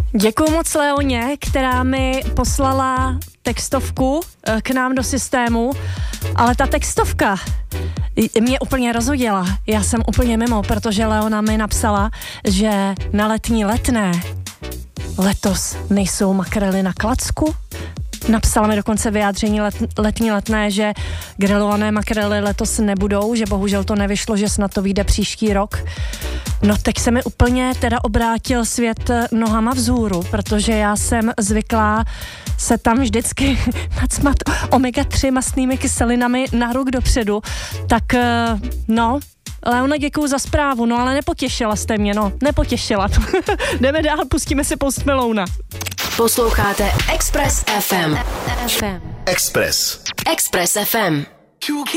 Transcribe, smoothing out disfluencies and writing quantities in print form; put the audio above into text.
Děkuju moc Leoně, která mi poslala textovku k nám do systému, ale ta textovka mě úplně rozhodila. Já jsem úplně mimo, protože Leona mi napsala, že na letní letné letos nejsou makrely na klacku. Napsala mi dokonce vyjádření letní letné, že grilované makrely letos nebudou, že bohužel to nevyšlo, že snad to vyjde příští rok. No teď se mi úplně teda obrátil svět nohama vzhůru, protože já jsem zvyklá se tam vždycky nacmat omega-3 mastnými kyselinami na rok dopředu. Tak no, Leona, děkuju za zprávu, no ale nepotěšila jste mě, nepotěšila. Jdeme dál, pustíme si Post Maloona. Posloucháte Express FM. Express FM.